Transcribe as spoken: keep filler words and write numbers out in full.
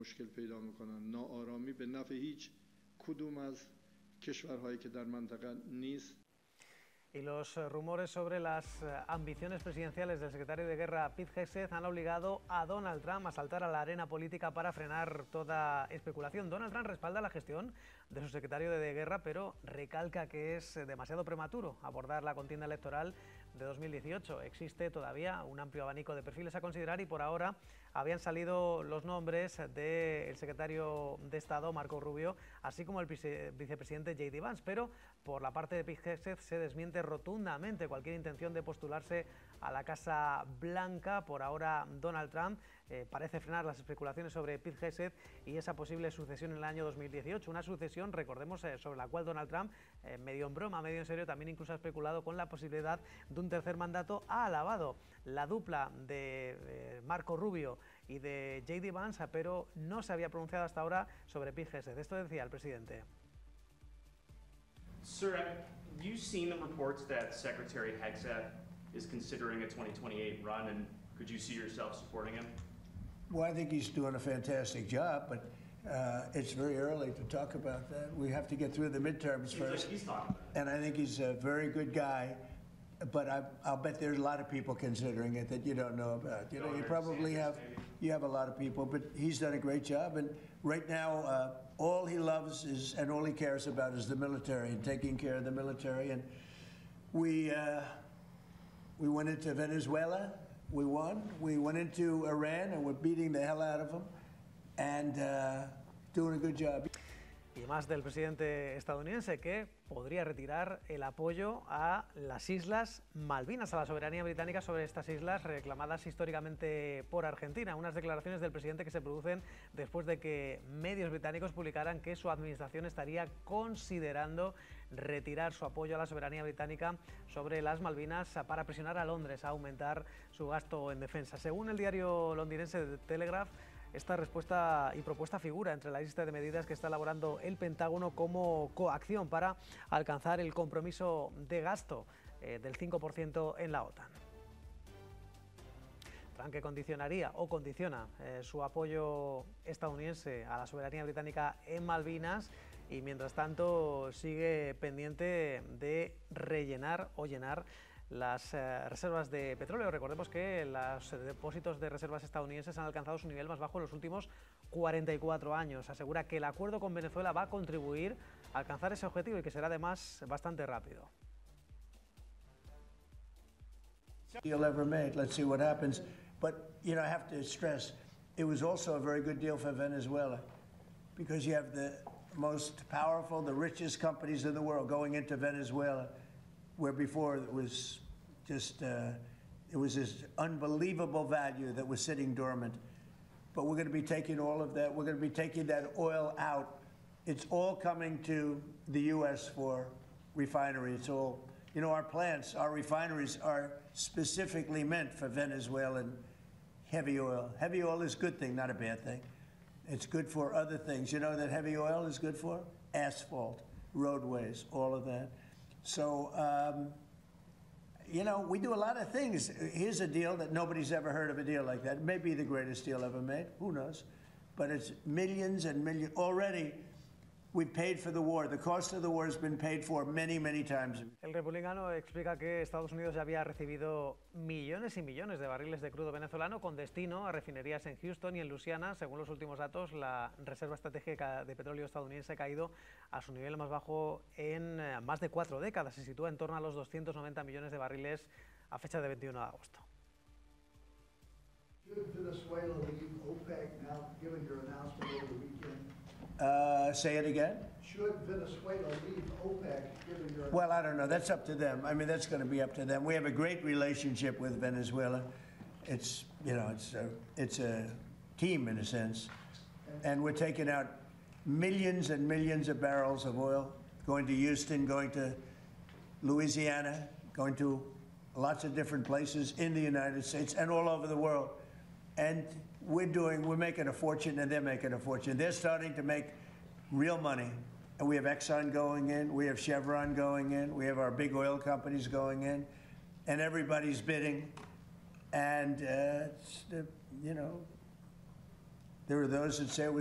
مشکل پیدا میکنن. ناآرامی به نفع هیچ کدوم از کشورهایی که در منطقه نیست. Y los rumores sobre las ambiciones presidenciales del secretario de Guerra Pete Hegseth han obligado a Donald Trump a saltar a la arena política para frenar toda especulación. Donald Trump respalda la gestión de su secretario de Guerra, pero recalca que es demasiado prematuro abordar la contienda electoral de dos mil dieciocho. Existe todavía un amplio abanico de perfiles a considerar y por ahora habían salido los nombres del secretario de Estado, Marco Rubio, así como el vicepresidente J D Vance, pero por la parte de Pete Hegseth se desmiente rotundamente cualquier intención de postularse a la Casa Blanca. Por ahora Donald Trump eh, parece frenar las especulaciones sobre Pete Hegseth y esa posible sucesión en el año dos mil dieciocho, una sucesión, recordemos, eh, sobre la cual Donald Trump, eh, medio en broma, medio en serio, también incluso ha especulado con la posibilidad de un tercer mandato. Ha alabado la dupla de eh, Marco Rubio y de J D Vance, pero no se había pronunciado hasta ahora sobre Pete Hegseth. Esto decía el presidente. Sir, have you seen the reports that Secretary Hegseth is considering a twenty twenty-eight run, and could you see yourself supporting him? Well, I think he's doing a fantastic job, but uh, it's very early to talk about that. We have to get through the midterms Seems first. like he's talking about it. And I think he's a very good guy, but I, I'll bet there's a lot of people considering it that you don't know about. You know, you probably have you have a lot of people, but he's done a great job. And right now, uh, all he loves is and all he cares about is the military and taking care of the military. And we uh, we went into Venezuela, we won. We went into Iran, and we're beating the hell out of them, and uh, doing a good job. Y más del presidente estadounidense, que podría retirar el apoyo a las Islas Malvinas, a la soberanía británica sobre estas islas reclamadas históricamente por Argentina. Unas declaraciones del presidente que se producen después de que medios británicos publicaran que su administración estaría considerando retirar su apoyo a la soberanía británica sobre las Malvinas para presionar a Londres a aumentar su gasto en defensa. Según el diario londinense The Telegraph, esta respuesta y propuesta figura entre la lista de medidas que está elaborando el Pentágono como coacción para alcanzar el compromiso de gasto eh, del cinco por ciento en la OTAN. Trump, que condicionaría o condiciona eh, su apoyo estadounidense a la soberanía británica en Malvinas, y mientras tanto sigue pendiente de rellenar o llenar las eh, reservas de petróleo. Recordemos que los depósitos de reservas estadounidenses han alcanzado su nivel más bajo en los últimos cuarenta y cuatro años. Asegura que el acuerdo con Venezuela va a contribuir a alcanzar ese objetivo y que será además bastante rápido. Deal ever made. Let's see what happens. But, you know, I have to stress, it was also a very good deal for Venezuela because you have the most powerful, the richest companies in the world going into Venezuela, where before it was just, uh, it was this unbelievable value that was sitting dormant. But we're going to be taking all of that, we're going to be taking that oil out. It's all coming to the U S for refinery. It's all, you know, our plants, our refineries are specifically meant for Venezuelan heavy oil. Heavy oil is a good thing, not a bad thing. It's good for other things. You know that heavy oil is good for? Asphalt, roadways, all of that. So, um, you know, we do a lot of things. Here's a deal that nobody's ever heard of, a deal like that. It may be the greatest deal ever made. Who knows? But it's millions and millions. Already, we've paid for the war. The cost of the war has been paid for many, many times. El republicano explica que Estados Unidos ya había recibido millones y millones de barriles de crudo venezolano con destino a refinerías en Houston y en Luisiana. Según los últimos datos, la reserva estratégica de petróleo estadounidense ha caído a su nivel más bajo en más de cuatro décadas. Se sitúa en torno a los doscientos noventa millones de barriles a fecha de veintiuno de agosto. Should Venezuela leave OPEC now, given your announcement over the weekend? Uh, say it again? Should Venezuela leave OPEC, given your... Well, I don't know. That's up to them. I mean, that's going to be up to them. We have a great relationship with Venezuela. It's, you know, it's a, it's a team in a sense. And we're taking out millions and millions of barrels of oil, going to Houston, going to Louisiana, going to lots of different places in the United States and all over the world. And we're doing, we're making a fortune, and they're making a fortune. They're starting to make real money. And we have Exxon going in, we have Chevron going in, we have our big oil companies going in, and everybody's bidding. And, uh, it's the, you know, There are those that say it was